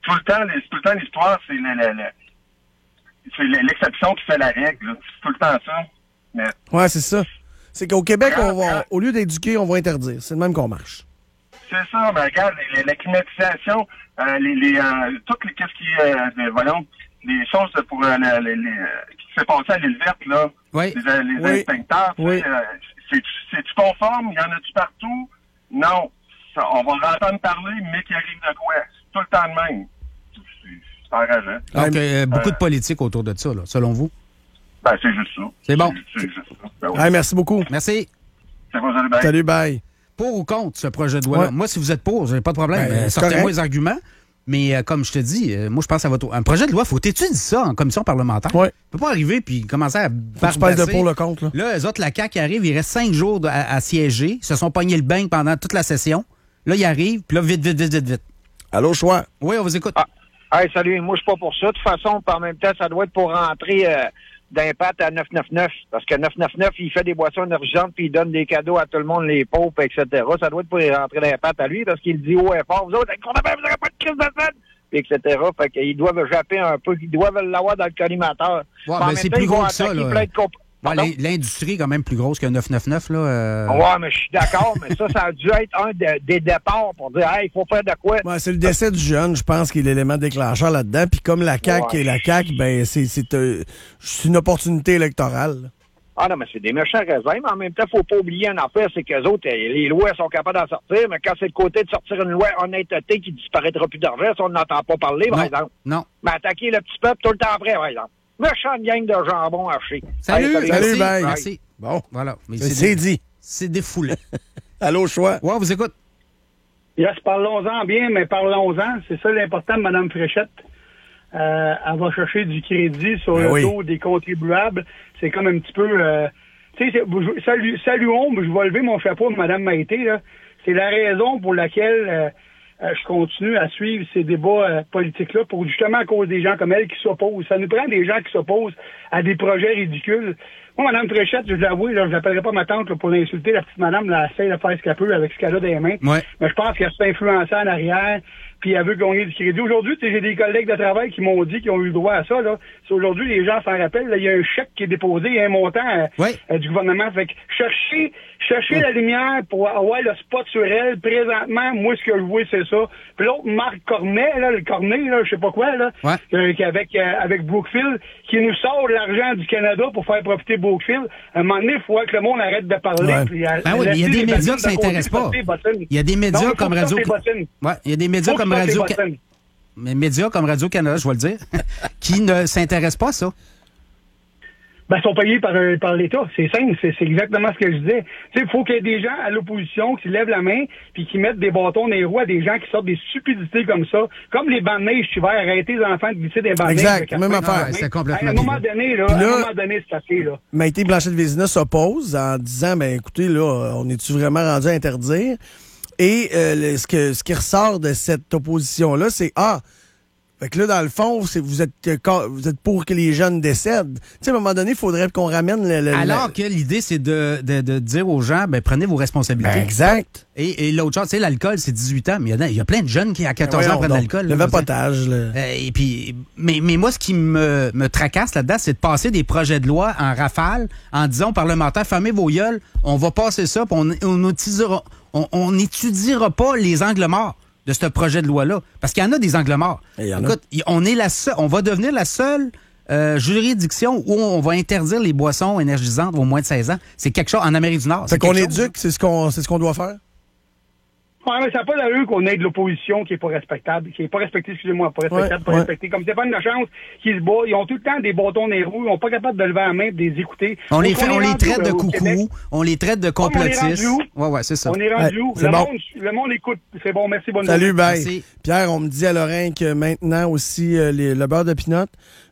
tout le temps l'histoire, c'est l'exception qui fait la règle. Là. C'est tout le temps ça. Mais... Ouais, c'est ça. C'est qu'au Québec, au lieu d'éduquer, on va interdire. C'est le même qu'on marche. C'est ça, mais regarde, la climatisation, toutes les qu'est-ce qui voyons, les choses pour qui se fait passer à l'île verte, là. Oui. Les inspecteurs, oui. C'est-tu conforme? Y en a-tu partout? Non. Ça, on va entendre parler, mais qu'il arrive de quoi? C'est tout le temps le même. C'est enrageant. Donc, beaucoup de politique autour de ça, là, selon vous? Ben, c'est juste ça. C'est bon. C'est juste ça. Ben, Ouais, merci beaucoup. Merci. C'est bon, salut, bye. Salut, bye. Pour ou contre ce projet de loi-là? Ouais. Moi, si vous êtes pour, j'ai pas de problème. Ben, Sortez-moi les arguments. Mais comme je te dis, moi, je pense à un projet de loi, il faut étudier ça en commission parlementaire. Ouais. On peut pas arriver puis commencer à Tu passes de pour le contre, là. Là, eux autres, la CAQ arrive, il reste 5 jours à siéger. Ils se sont pognés le bain pendant toute la session. Là, ils arrivent, puis là, vite. Allô, choix. Oui, on vous écoute. Hey, salut, moi, je suis pas pour ça. De toute façon, en même temps, ça doit être pour rentrer d'impact à 999. Parce que 999, il fait des boissons énergisantes puis il donne des cadeaux à tout le monde, les pauvres, etc. Ça doit être pour rentrer d'impact à lui parce qu'il dit haut et fort, vous autres, vous n'aurez pas de crise de scène, etc. Fait qu'ils doivent japper un peu, ils doivent l'avoir dans le collimateur. Ouais, mais c'est plus gros que ça, là. Ouais, l'industrie est quand même plus grosse que 999, là. Ouais, mais je suis d'accord, mais ça a dû être un des départs pour dire, hey, il faut faire de quoi. Ouais, c'est le décès du jeune, je pense, qui est l'élément déclencheur là-dedans. Puis comme la CAQ et la CAQ, ben, c'est une opportunité électorale. Ah non, mais c'est des méchants raisins, mais en même temps, faut pas oublier une affaire, c'est qu'eux autres, les lois sont capables d'en sortir, mais quand c'est le côté de sortir une loi honnêteté qui disparaîtra plus d'argent, ça, on n'entend pas parler, par exemple. Non. Mais attaquer le petit peuple tout le temps après, par exemple. Méchante gang de jambon haché. Salut, salut, bye. Merci. Bon, voilà. Mais c'est dit. C'est défoulé. Allô, choix. Ouais, vous écoute. Yes, parlons-en bien, mais parlons-en. C'est ça l'important de Mme Fréchette. Elle va chercher du crédit sur le dos des contribuables. C'est comme un petit peu... tu sais, saluons, je vais lever mon chapeau à Mme Maïté, là. C'est la raison pour laquelle... je continue à suivre ces débats politiques-là pour justement à cause des gens comme elle qui s'opposent. Ça nous prend des gens qui s'opposent à des projets ridicules. Moi, Mme Fréchette, je l'avoue, je n'appellerai pas ma tante là, pour l'insulter. La petite madame, là, elle essaie de faire ce qu'elle peut avec ce qu'elle a dans les mains. Ouais. Mais je pense qu'elle se fait influencer en arrière, puis elle veut gagner du crédit. Aujourd'hui, j'ai des collègues de travail qui m'ont dit qu'ils ont eu le droit à ça. Là. Aujourd'hui, les gens s'en rappellent. Là, il y a un chèque qui est déposé, il y a un montant du gouvernement. Fait que chercher la lumière pour avoir le spot sur elle. Présentement, moi, ce que je vois, c'est ça. Puis l'autre, Marc Cornet, là, le Cornet, là, je sais pas quoi, là, avec Brookfield, qui nous sort de l'argent du Canada pour faire profiter Brookfield. À un moment donné, il faut que le monde arrête de parler. Ouais. Puis, oui, mais il y a des médias qui s'intéressent pas. Il y a des médias comme Radio... Ouais, il y a des médias comme Radio... Mais médias comme Radio-Canada, je vais le dire, qui ne s'intéressent pas à ça. Ben, ils sont payés par l'État. C'est simple, c'est exactement ce que je disais. Tu sais, il faut qu'il y ait des gens à l'opposition qui lèvent la main puis qui mettent des bâtons dans les roues à des gens qui sortent des stupidités comme ça. Comme les bancs de neige, tu vas arrêter les enfants de glisser des bancs de neige. Exact, même affaire. C'est complètement à un moment donné, c'est assez, là. Maïté Blanchet-Vézina s'oppose en disant, ben écoutez, là, on est-tu vraiment rendu à interdire? Et ce qui ressort de cette opposition-là, c'est fait que là, dans le fond, vous êtes pour que les jeunes décèdent. Tu sais, à un moment donné, il faudrait qu'on ramène Alors que l'idée, c'est de dire aux gens, ben prenez vos responsabilités. Ben, exact. Et l'autre chose, tu sais, l'alcool, c'est 18 ans, mais il y a plein de jeunes qui, à 14 ans, prennent de l'alcool. Le vapotage, là. Et puis, mais moi, ce qui me tracasse là-dedans, c'est de passer des projets de loi en rafale en disant aux parlementaires, fermez vos gueules, on va passer ça, puis on n'étudiera pas les angles morts de ce projet de loi-là. Parce qu'il y en a des angles morts. Écoute, on va devenir la seule juridiction où on va interdire les boissons énergisantes aux moins de 16 ans. C'est quelque chose en Amérique du Nord. Fait qu'on éduque, c'est ce qu'on doit faire? Ouais, mais ça n'a pas d'allure qu'on ait de l'opposition qui est pas respectable, qui est pas respectée, excusez-moi, pas respectée. Comme Stéphane Lachance, qui se bat, ils ont tout le temps des bâtons dans les roues, ils sont pas capables de lever la main et de les écouter. On les traite de coucous, on les traite de complotistes. Ouais, c'est ça. On est rendu où? Le monde écoute. C'est bon, merci, bonne journée. Salut, bye. Pierre, on me dit à Lorraine que maintenant aussi, le beurre de pinot,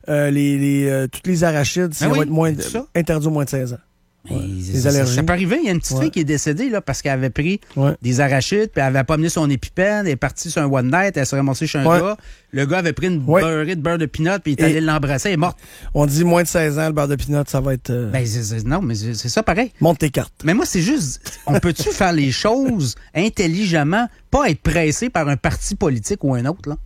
toutes les arachides, ça va être interdit aux moins de 16 ans. Ça peut arriver. Il y a une petite fille qui est décédée là, parce qu'elle avait pris des arachides, puis elle avait pas amené son épipène, elle est partie sur un one night, elle s'est ramassée chez un gars. Le gars avait pris une beurrée de beurre de pinot, puis il est allé l'embrasser, elle est morte. On dit moins de 16 ans, le beurre de pinot, ça va être... non, mais c'est ça pareil. Monte tes cartes. Mais moi, c'est juste, on peut-tu faire les choses intelligemment, pas être pressé par un parti politique ou un autre, là?